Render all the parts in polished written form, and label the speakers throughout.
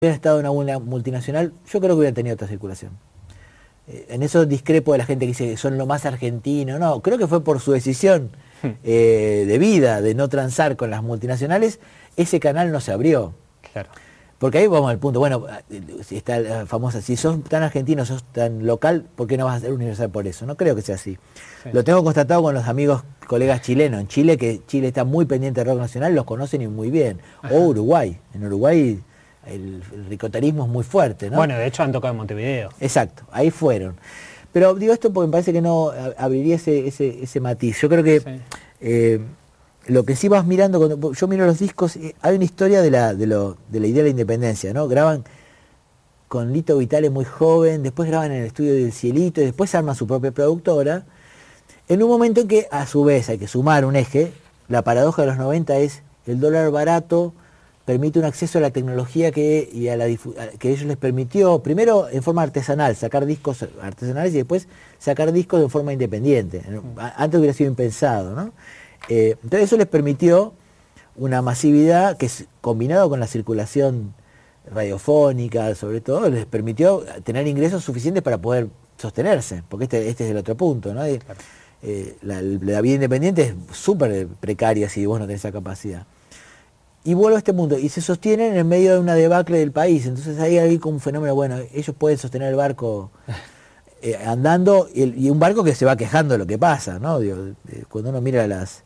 Speaker 1: hubiera estado en una multinacional, yo creo que hubiera tenido otra circulación. En eso discrepo de la gente que dice que son lo más argentino. No, creo que fue por su decisión de vida, de no transar con las multinacionales, ese canal no se abrió.
Speaker 2: Claro.
Speaker 1: Porque ahí vamos al punto, bueno, está la famosa, si sos tan argentino, sos tan local, ¿por qué no vas a ser universal por eso? No creo que sea así. Sí. Lo tengo constatado con los amigos, colegas chilenos. En Chile, que Chile está muy pendiente del rock nacional, los conocen y muy bien. Ajá. O Uruguay. En Uruguay el ricotarismo es muy fuerte, ¿no?
Speaker 2: Bueno, de hecho han tocado en Montevideo.
Speaker 1: Exacto, ahí fueron. Pero digo esto porque me parece que no abriría ese matiz. Yo creo que lo que sí vas mirando, cuando yo miro los discos, hay una historia de la idea de la independencia, ¿no? Graban con Lito Vitale muy joven, después graban en el estudio del Cielito y después arman su propia productora, en un momento en que a su vez hay que sumar un eje. La paradoja de los 90 es el dólar barato permite un acceso a la tecnología que ellos les permitió, primero en forma artesanal, sacar discos artesanales y después sacar discos de forma independiente. Antes hubiera sido impensado, ¿no? Entonces eso les permitió una masividad que, combinado con la circulación radiofónica, sobre todo, les permitió tener ingresos suficientes para poder sostenerse, porque este es el otro punto, ¿no? La vida independiente es súper precaria si vos no tenés esa capacidad. Y vuelvo a este mundo, y se sostienen en medio de una debacle del país. Entonces ahí hay como un fenómeno, bueno, ellos pueden sostener el barco andando, y un barco que se va quejando de lo que pasa, ¿no? Digo, cuando uno mira las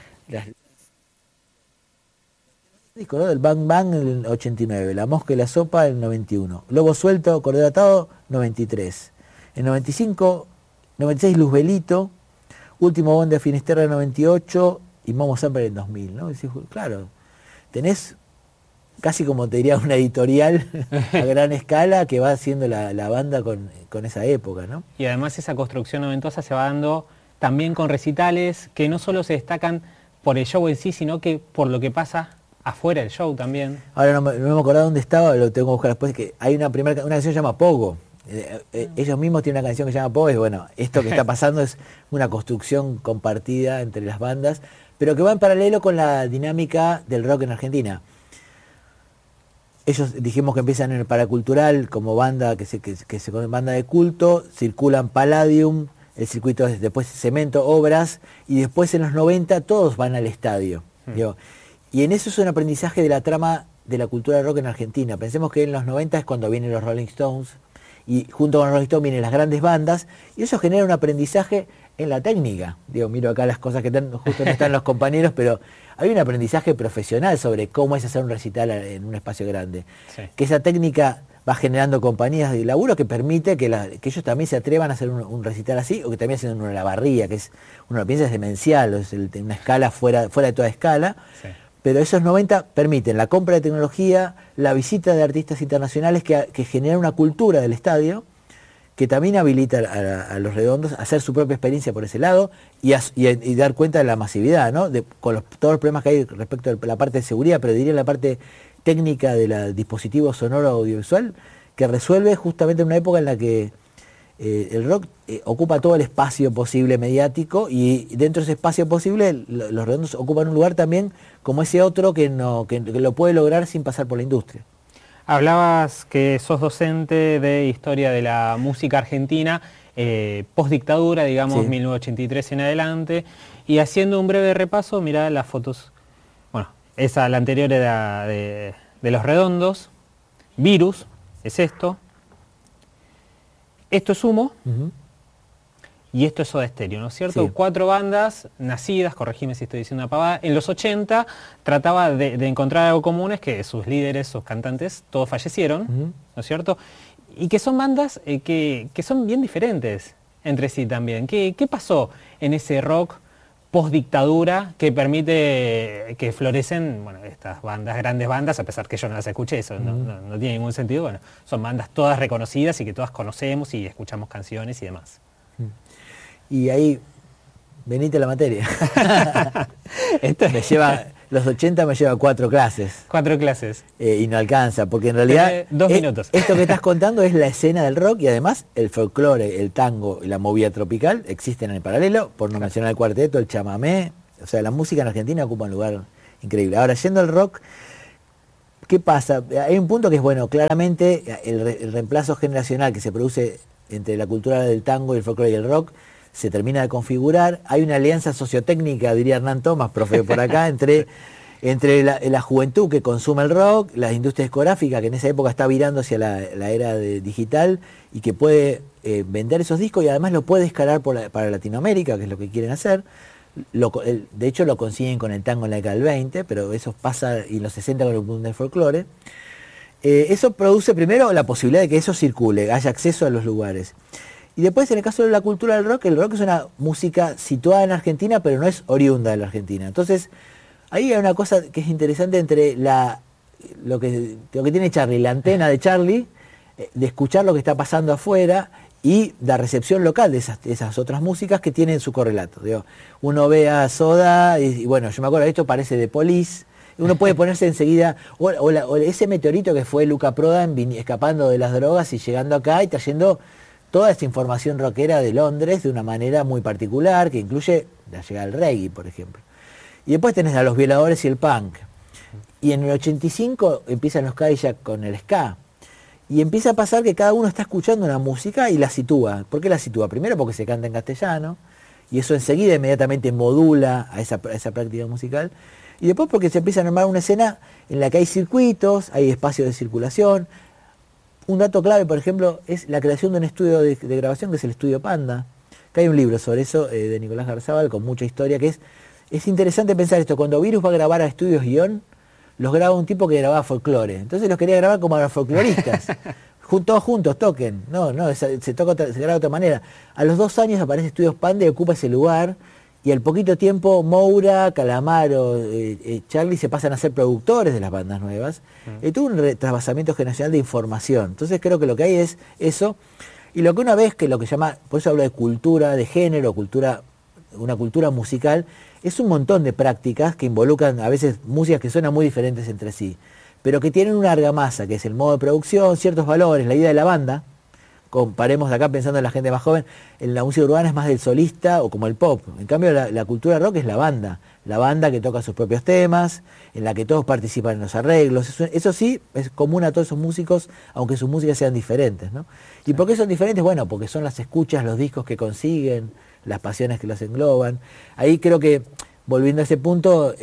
Speaker 1: discos, ¿no? Del Bang Bang en el 89, La Mosca y la Sopa en el 91, Lobo Suelto, Cordero Atado, 93, en 95, 96 Luzbelito, Último Bonde de Finisterra en 98 y Momo Samper en 2000, ¿no? Decís, claro, tenés casi, como te diría, una editorial a gran escala que va haciendo la banda con esa época, ¿no?
Speaker 2: Y además esa construcción noventosa se va dando también con recitales que no solo se destacan por el show en sí, sino que por lo que pasa afuera del show también.
Speaker 1: Ahora no me acuerdo dónde estaba, lo tengo que buscar después, que hay una canción que se llama Pogo. Ellos mismos tienen una canción que se llama Pogo, y bueno, esto que está pasando es una construcción compartida entre las bandas, pero que va en paralelo con la dinámica del rock en Argentina. Ellos dijimos que empiezan en el Paracultural como banda, banda de culto, circulan Palladium, el circuito es después Cemento, Obras, y después en los 90 todos van al estadio. Digo, y en eso es un aprendizaje de la trama de la cultura del rock en Argentina. Pensemos que en los 90 es cuando vienen los Rolling Stones, y junto con los Rolling Stones vienen las grandes bandas, y eso genera un aprendizaje en la técnica. Digo, miro acá las cosas que justo no están los compañeros, pero hay un aprendizaje profesional sobre cómo es hacer un recital en un espacio grande. Sí. Que esa técnica va generando compañías de laburo que permite que ellos también se atrevan a hacer un recital así, o que también hacen una Olavarría, que es, uno lo piensa, es demencial, es una escala fuera de toda escala. Sí. Pero esos 90 permiten la compra de tecnología, la visita de artistas internacionales que generan una cultura del estadio, que también habilita a los Redondos a hacer su propia experiencia por ese lado y dar cuenta de la masividad, ¿no? Con todos los problemas que hay respecto a la parte de seguridad, pero diría la parte técnica del dispositivo sonoro audiovisual, que resuelve justamente en una época en la que el rock ocupa todo el espacio posible mediático, y dentro de ese espacio posible los Redondos ocupan un lugar también como ese otro que lo puede lograr sin pasar por la industria.
Speaker 2: Hablabas que sos docente de historia de la música argentina, post-dictadura, digamos, sí. 1983 en adelante, y haciendo un breve repaso, mirá las fotos, bueno, esa, la anterior era de los Redondos, Virus, es esto es Humo, y esto es Soda Stereo, ¿no es cierto? Sí. 4 bandas nacidas, corregime si estoy diciendo una pavada, en los 80, trataba de encontrar algo común, es que sus líderes, sus cantantes, todos fallecieron, ¿no es cierto? Y que son bandas que son bien diferentes entre sí también. ¿Qué pasó en ese rock post-dictadura que permite que florecen, bueno, estas bandas, grandes bandas, a pesar que yo no las escuché, eso no tiene ningún sentido, bueno, son bandas todas reconocidas y que todas conocemos y escuchamos canciones y demás?
Speaker 1: Y ahí, venite a la materia. Los 80 me lleva 4 clases.
Speaker 2: 4 clases.
Speaker 1: Y no alcanza, porque en realidad
Speaker 2: 2 minutos.
Speaker 1: Esto que estás contando es la escena del rock, y además el folclore, el tango y la movida tropical existen en el paralelo, por no mencionar el cuarteto, el chamamé. O sea, la música en Argentina ocupa un lugar increíble. Ahora, yendo al rock, ¿Qué pasa? Hay un punto que es, bueno, claramente el reemplazo generacional que se produce entre la cultura del tango, el folclore y el rock se termina de configurar. Hay una alianza sociotécnica, diría Hernán Tomás, profe por acá, entre la juventud que consume el rock, la industria discográfica que en esa época está virando hacia la era digital y que puede vender esos discos y además lo puede escalar para Latinoamérica, que es lo que quieren hacer. De hecho lo consiguen con el tango en la década del 20, pero eso pasa y en los 60 con el boom del folclore. Eso produce primero la posibilidad de que eso circule, haya acceso a los lugares. Y después en el caso de la cultura del rock, el rock es una música situada en Argentina, pero no es oriunda de la Argentina. Entonces, ahí hay una cosa que es interesante entre lo que tiene Charlie, la antena de Charlie, de escuchar lo que está pasando afuera, y la recepción local de esas otras músicas que tienen su correlato. Digo, uno ve a Soda y bueno, yo me acuerdo, esto parece de Police, uno puede ponerse enseguida, o ese meteorito que fue Luca Prodan escapando de las drogas y llegando acá y trayendo toda esta información rockera de Londres de una manera muy particular, que incluye la llegada del reggae, por ejemplo. Y después tenés a los Violadores y el punk. Y en el 85 empiezan los Cadillacs con el ska. Y empieza a pasar que cada uno está escuchando una música y la sitúa. ¿Por qué la sitúa? Primero porque se canta en castellano, y eso enseguida inmediatamente modula a esa práctica musical. Y después porque se empieza a armar una escena en la que hay circuitos, hay espacios de circulación. Un dato clave, por ejemplo, es la creación de un estudio de grabación que es el Estudio Panda. Que hay un libro sobre eso de Nicolás Garzábal con mucha historia, que es interesante pensar esto. Cuando Virus va a grabar a Estudios Guión, los graba un tipo que grababa folclore. Entonces los quería grabar como a los folcloristas. Todos juntos toquen. No, se graba de otra manera. A los 2 años aparece Estudios Panda y ocupa ese lugar. Y al poquito tiempo Moura, Calamaro, Charlie se pasan a ser productores de las bandas nuevas. Tuvo un trasvasamiento generacional de información. Entonces creo que lo que hay es eso. Y lo que una vez que lo que llama, por eso hablo de cultura, de género, una cultura musical, es un montón de prácticas que involucran a veces músicas que suenan muy diferentes entre sí, pero que tienen una argamasa, que es el modo de producción, ciertos valores, la idea de la banda. Comparemos de acá pensando en la gente más joven, en la música urbana es más del solista o como el pop. En cambio la cultura rock es la banda que toca sus propios temas, en la que todos participan en los arreglos. Eso sí es común a todos esos músicos, aunque sus músicas sean diferentes, ¿no? ¿Y por qué son diferentes? Bueno, porque son las escuchas, los discos que consiguen, las pasiones que los engloban. Ahí creo que, volviendo a ese punto,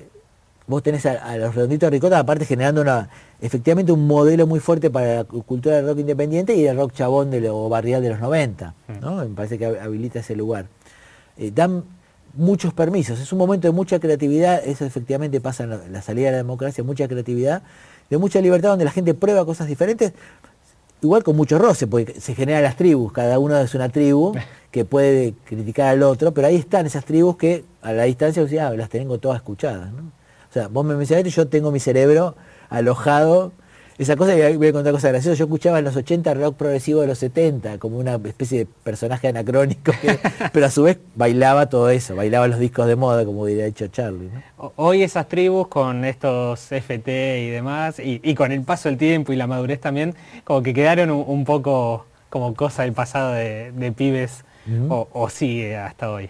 Speaker 1: vos tenés a los Redonditos de Ricota, aparte generando efectivamente un modelo muy fuerte para la cultura del rock independiente y del rock chabón o barrial de los 90, ¿no? Me parece que habilita ese lugar. Dan muchos permisos, es un momento de mucha creatividad, eso efectivamente pasa en la salida de la democracia, mucha creatividad, de mucha libertad donde la gente prueba cosas diferentes, igual con mucho roce, porque se generan las tribus, cada uno es una tribu que puede criticar al otro, pero ahí están esas tribus que a la distancia las tengo todas escuchadas, ¿no? O sea, vos me mencionaste, yo tengo mi cerebro alojado, esa cosa, y voy a contar cosas graciosas, yo escuchaba en los 80 rock progresivo de los 70, como una especie de personaje anacrónico, pero a su vez bailaba todo eso, bailaba los discos de moda, como diría dicho Charlie, ¿no?
Speaker 2: Hoy esas tribus con estos FT y demás, y con el paso del tiempo y la madurez también, como que quedaron un poco como cosa del pasado de pibes, o sigue hasta hoy.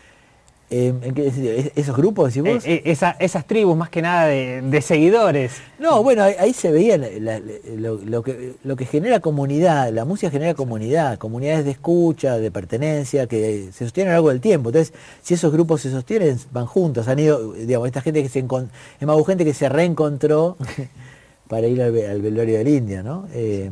Speaker 1: ¿En qué sentido? ¿Esos grupos, decís vos?
Speaker 2: Esas tribus más que nada de seguidores.
Speaker 1: No, bueno, ahí se veía lo que genera comunidad, la música genera comunidades de escucha, de pertenencia, que se sostienen a lo largo del tiempo. Entonces, si esos grupos se sostienen, van juntos, han ido, digamos, esta gente que es más gente que se reencontró para ir al velorio del Indio, ¿no?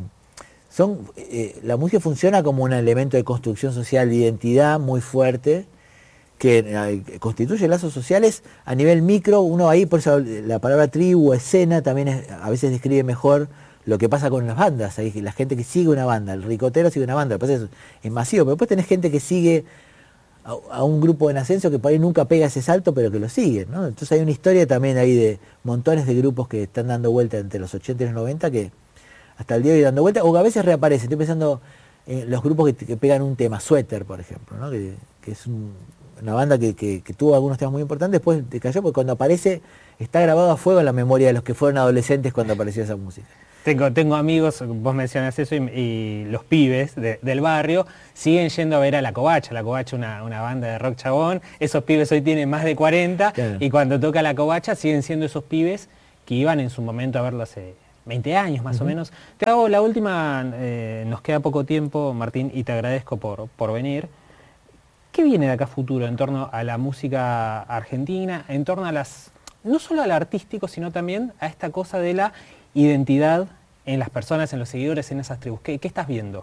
Speaker 1: La música funciona como un elemento de construcción social, de identidad muy fuerte, que constituye lazos sociales a nivel micro. Uno ahí, por eso la palabra tribu, escena, también a veces describe mejor lo que pasa con las bandas. Ahí, la gente que sigue una banda, el ricotero sigue una banda, después es masivo, pero después tenés gente que sigue a un grupo en ascenso que por ahí nunca pega ese salto, pero que lo sigue, ¿no? Entonces hay una historia también ahí de montones de grupos que están dando vuelta entre los 80 y los 90, que hasta el día de hoy dando vuelta, o que a veces reaparecen. Estoy pensando en los grupos que pegan un tema, Sweater, por ejemplo, ¿no? que es una banda que tuvo algunos temas muy importantes, después cayó, porque cuando aparece está grabado a fuego en la memoria de los que fueron adolescentes cuando apareció esa música.
Speaker 2: Tengo amigos, vos mencionás eso, y los pibes del barrio siguen yendo a ver a La Covacha. La Covacha, una banda de rock chabón. Esos pibes hoy tienen más de 40, claro. Y cuando toca La Covacha siguen siendo esos pibes que iban en su momento a verlo hace 20 años más o menos. Te hago la última, nos queda poco tiempo, Martín, y te agradezco por venir. ¿Qué viene de acá a futuro en torno a la música argentina, en torno a no solo al artístico, sino también a esta cosa de la identidad en las personas, en los seguidores, en esas tribus? ¿Qué estás viendo?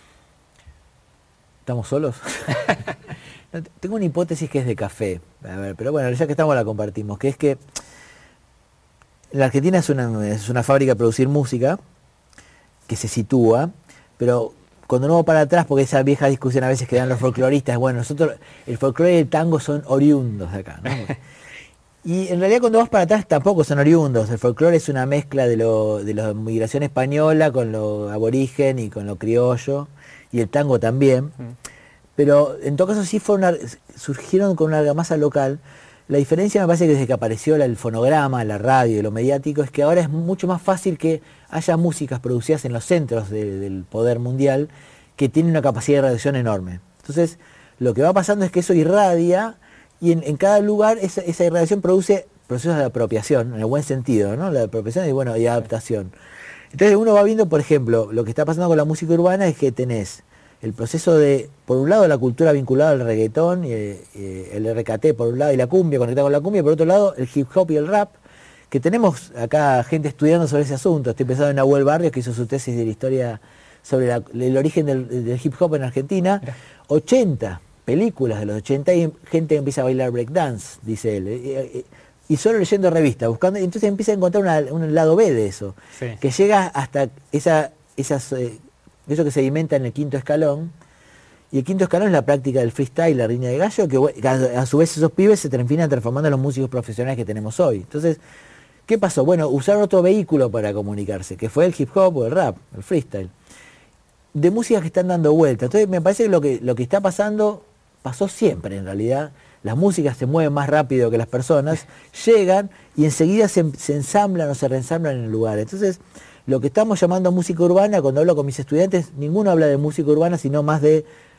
Speaker 1: ¿Estamos solos? Tengo una hipótesis que es de café, a ver, pero bueno, ya que estamos la compartimos, que es que la Argentina es una fábrica de producir música que se sitúa, pero cuando uno va para atrás, porque esa vieja discusión a veces que dan los folcloristas, bueno, nosotros, el folclore y el tango son oriundos de acá, ¿no? Y en realidad cuando vas para atrás tampoco son oriundos, el folclore es una mezcla de la migración española con lo aborigen y con lo criollo, y el tango también, pero en todo caso sí surgieron con una argamasa local. La diferencia me parece que desde que apareció el fonograma, la radio y lo mediático es que ahora es mucho más fácil que haya músicas producidas en los centros del poder mundial que tienen una capacidad de radiación enorme. Entonces, lo que va pasando es que eso irradia y en cada lugar esa irradiación produce procesos de apropiación, en el buen sentido, ¿no? La apropiación y adaptación. Entonces uno va viendo, por ejemplo, lo que está pasando con la música urbana es que tenés el proceso de, por un lado, la cultura vinculada al reggaetón, y el RKT por un lado, y la cumbia, conectada con la cumbia, y por otro lado, el hip hop y el rap, que tenemos acá gente estudiando sobre ese asunto. Estoy pensando en Nahuel Barrios, que hizo su tesis de la historia sobre el origen del hip hop en Argentina. 80 películas de los 80 y gente que empieza a bailar breakdance, dice él. Y solo leyendo revistas, buscando, y entonces empieza a encontrar un lado B de eso, sí, que llega hasta eso que se alimenta en el quinto escalón, y el quinto escalón es la práctica del freestyle, la riña de gallo, que a su vez esos pibes se terminan transformando en los músicos profesionales que tenemos hoy. Entonces, ¿qué pasó? Bueno, usaron otro vehículo para comunicarse, que fue el hip hop o el rap, el freestyle, de músicas que están dando vuelta. Entonces me parece que lo que está pasando, pasó siempre en realidad. Las músicas se mueven más rápido que las personas, llegan y enseguida se ensamblan o se reensamblan en el lugar. Entonces, lo que estamos llamando música urbana, cuando hablo con mis estudiantes, ninguno habla de música urbana, sino más de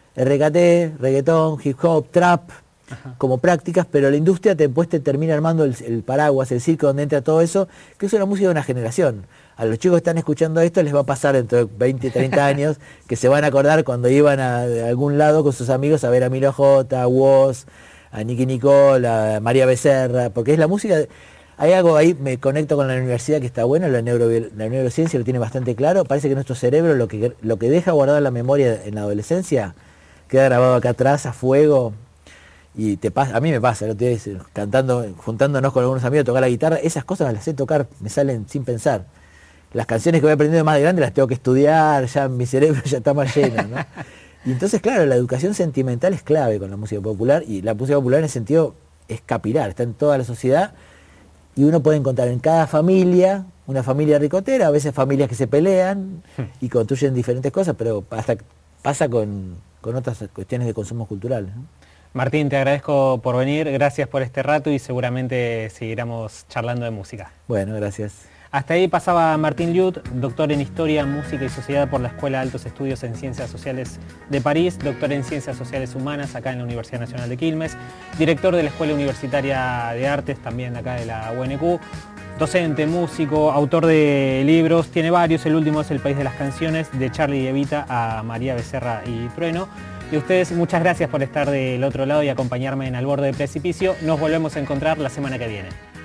Speaker 1: RKT, reggaetón, hip hop, trap, como prácticas, pero la industria después te termina armando el paraguas, el circo donde entra todo eso, que es una música de una generación. A los chicos que están escuchando esto les va a pasar dentro de 20, 30 años, que se van a acordar cuando iban a algún lado con sus amigos a ver a Milo J, a Woz, a Nicky Nicole, a María Becerra, porque es la música. Hay algo ahí, me conecto con la universidad que está bueno, la neurociencia lo tiene bastante claro. Parece que nuestro cerebro lo que deja guardado en la memoria en la adolescencia queda grabado acá atrás a fuego. Y a mí me pasa, el otro día cantando, juntándonos con algunos amigos a tocar la guitarra, esas cosas las sé tocar, me salen sin pensar. Las canciones que voy aprendiendo más de grande las tengo que estudiar, ya mi cerebro ya está más lleno, ¿no? Y entonces, claro, la educación sentimental es clave con la música popular, y la música popular en ese sentido es capilar, está en toda la sociedad, y uno puede encontrar en cada familia, una familia ricotera, a veces familias que se pelean y construyen diferentes cosas, pero hasta pasa con otras cuestiones de consumo cultural, ¿no?
Speaker 2: Martín, te agradezco por venir, gracias por este rato y seguramente seguiremos charlando de música.
Speaker 1: Bueno, gracias.
Speaker 2: Hasta ahí pasaba Martín Liut, doctor en Historia, Música y Sociedad por la Escuela de Altos Estudios en Ciencias Sociales de París, doctor en Ciencias Sociales Humanas acá en la Universidad Nacional de Quilmes, director de la Escuela Universitaria de Artes también acá de la UNQ, docente, músico, autor de libros, tiene varios, el último es El País de las Canciones, de Charlie y Evita a María Becerra y Trueno. Y ustedes, muchas gracias por estar del otro lado y acompañarme en Al Borde del Precipicio. Nos volvemos a encontrar la semana que viene.